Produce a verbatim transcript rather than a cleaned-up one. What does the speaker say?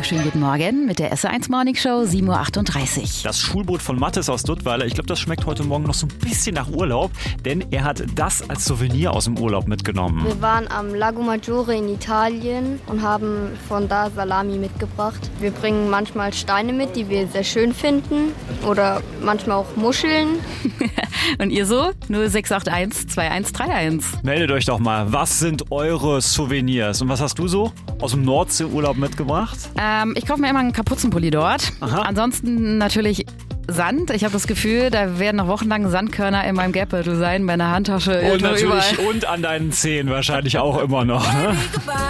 Schönen guten Morgen mit der S eins Morning Show, sieben Uhr achtunddreißig. Das Schulboot von Mathis aus Duttweiler, ich glaube, das schmeckt heute Morgen noch so ein bisschen nach Urlaub, denn er hat das als Souvenir aus dem Urlaub mitgenommen. Wir waren am Lago Maggiore in Italien und haben von da Salami mitgebracht. Wir bringen manchmal Steine mit, die wir sehr schön finden, oder manchmal auch Muscheln. Und ihr so? null sechs acht eins zwei eins drei eins. Meldet euch doch mal, was sind eure Souvenirs? Und was hast du so aus dem Nordseeurlaub mitgebracht? Ähm, ich kaufe mir immer einen Kapuzenpulli dort. Aha. Ansonsten natürlich Sand. Ich habe das Gefühl, da werden noch wochenlang Sandkörner in meinem Geldbeutel sein, meiner Handtasche. Und irgendwo natürlich überall. und an deinen Zehen wahrscheinlich auch immer noch. Ne?